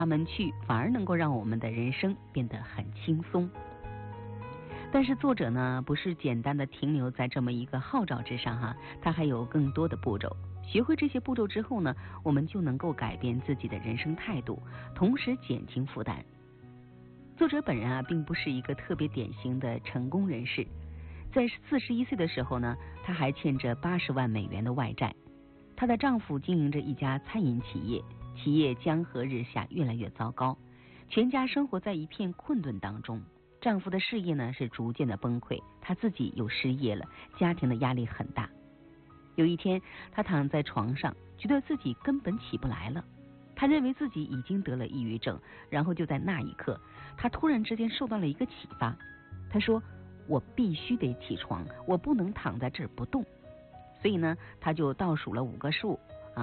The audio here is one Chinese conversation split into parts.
他们去，反而能够让我们的人生变得很轻松。但是作者呢，不是简单的停留在这么一个号召之上哈，他还有更多的步骤。学会这些步骤之后呢，我们就能够改变自己的人生态度，同时减轻负担。作者本人啊，并不是一个特别典型的成功人士。在41岁的时候呢，她还欠着80万美元的外债。她的丈夫经营着一家餐饮企业，企业江河日下，越来越糟糕，全家生活在一片困顿当中。丈夫的事业呢是逐渐的崩溃，她自己又失业了，家庭的压力很大。有一天，她躺在床上，觉得自己根本起不来了。她认为自己已经得了抑郁症，然后就在那一刻，她突然之间受到了一个启发。她说：我必须得起床，我不能躺在这儿不动。所以呢，她就倒数了5个数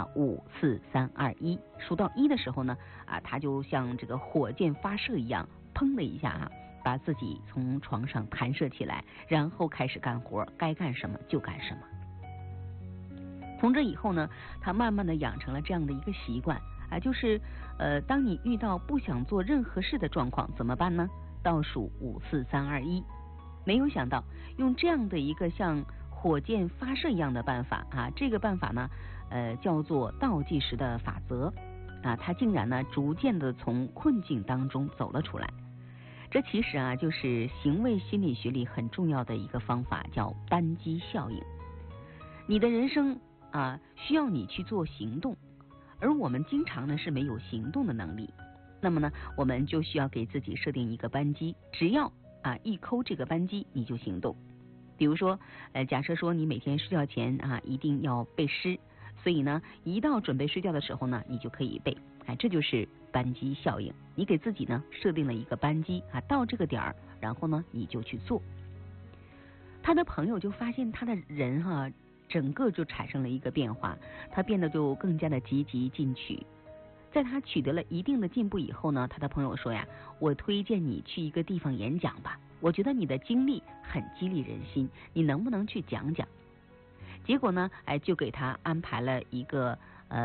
5、4、3、2、1。数到1的时候呢，她就像这个火箭发射一样，砰的一下把自己从床上弹射起来，然后开始干活，该干什么就干什么。从这以后呢，她慢慢的养成了这样的一个习惯就是当你遇到不想做任何事的状况怎么办呢？倒数5、4、3、2、1。没有想到用这样的一个像火箭发射一样的办法这个办法呢叫做倒计时的法则它竟然呢逐渐的从困境当中走了出来。这其实就是行为心理学里很重要的一个方法，叫扳机效应。你的人生需要你去做行动，而我们经常呢是没有行动的能力。那么呢，我们就需要给自己设定一个扳机，只要一扣这个扳机，你就行动。比如说假设说你每天睡觉前一定要背诗，所以呢一到准备睡觉的时候呢，你就可以背这就是扳机效应。你给自己呢设定了一个扳机到这个点儿，然后呢你就去做。他的朋友就发现他的人整个就产生了一个变化，他变得就更加的积极进取。在他取得了一定的进步以后呢，他的朋友说我推荐你去一个地方演讲吧，我觉得你的经历很激励人心，你能不能去讲讲？结果呢就给他安排了一个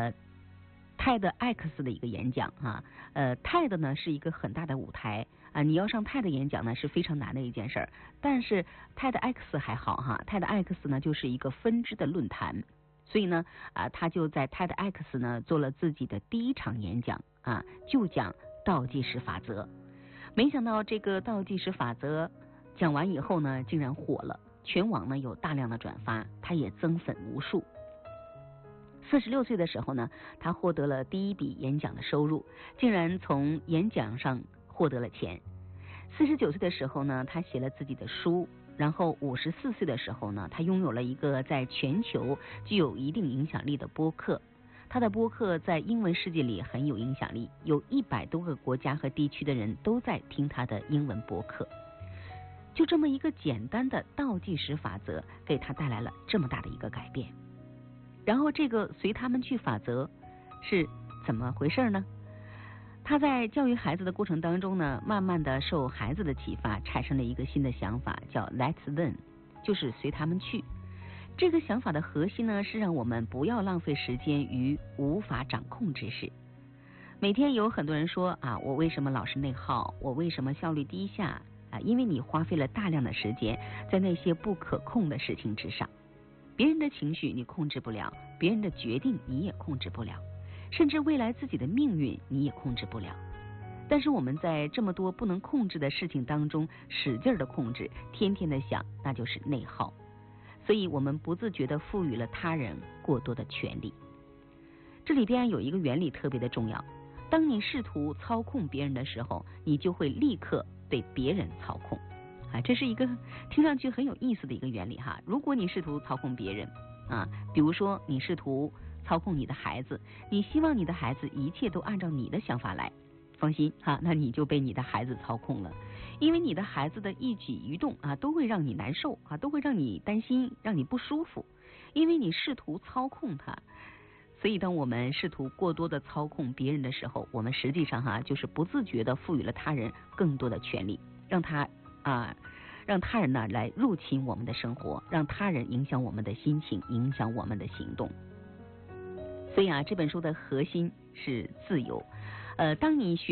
TEDx 的一个演讲TED 呢是一个很大的舞台你要上 TED 演讲呢是非常难的一件事儿，但是 TEDx 还好TEDx 呢就是一个分支的论坛。所以呢他就在 TEDx 呢做了自己的第一场演讲就讲倒计时法则。没想到这个倒计时法则讲完以后呢，竟然火了，全网呢有大量的转发，他也增粉无数。46岁的时候呢，他获得了第一笔演讲的收入，竟然从演讲上获得了钱。49岁的时候呢，他写了自己的书。然后54岁的时候呢，他拥有了一个在全球具有一定影响力的播客。他的播客在英文世界里很有影响力，有100多个国家和地区的人都在听他的英文播客。就这么一个简单的倒计时法则，给他带来了这么大的一个改变。然后这个随他们去法则是怎么回事呢？他在教育孩子的过程当中呢，慢慢的受孩子的启发，产生了一个新的想法，叫 Let them， 就是随他们去。这个想法的核心呢，是让我们不要浪费时间于无法掌控之事。每天有很多人说我为什么老是内耗，我为什么效率低下因为你花费了大量的时间在那些不可控的事情之上。别人的情绪你控制不了，别人的决定你也控制不了，甚至未来自己的命运你也控制不了。但是我们在这么多不能控制的事情当中使劲的控制，天天的想，那就是内耗。所以我们不自觉地赋予了他人过多的权利。这里边有一个原理特别的重要，当你试图操控别人的时候，你就会立刻被别人操控这是一个听上去很有意思的一个原理如果你试图操控别人比如说你试图操控你的孩子，你希望你的孩子一切都按照你的想法来，放心那你就被你的孩子操控了。因为你的孩子的一举一动都会让你难受都会让你担心，让你不舒服，因为你试图操控他。所以当我们试图过多的操控别人的时候，我们实际上就是不自觉的赋予了他人更多的权利，让他人呢来入侵我们的生活，让他人影响我们的心情，影响我们的行动。所以这本书的核心是自由。当你学